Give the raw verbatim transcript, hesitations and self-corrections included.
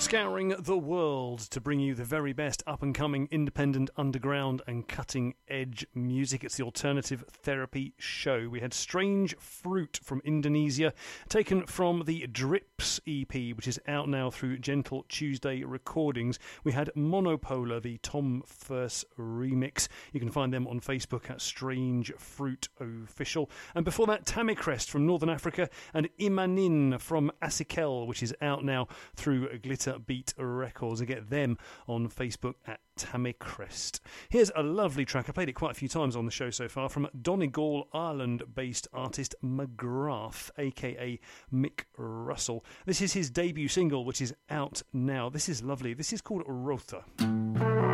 Scouring the world to bring you the very best up-and-coming, independent, underground and cutting-edge music. It's the Alternative Therapy Show. We had Strange Fruit from Indonesia, taken from the Drips E P, which is out now through Gentle Tuesday Recordings. We had Monopolar, the Tom First remix. You can find them on Facebook at Strange Fruit Official. And before that, Tamicrest from Northern Africa and Imanin from Asikel, which is out now through Glitter Beat Records, and get them on Facebook at Tamicrest. Here's a lovely track. I played it quite a few times on the show so far, from Donegal, Ireland-based artist McGrath, aka Mick Russell. This is his debut single, which is out now. This is lovely. This is called Rotha.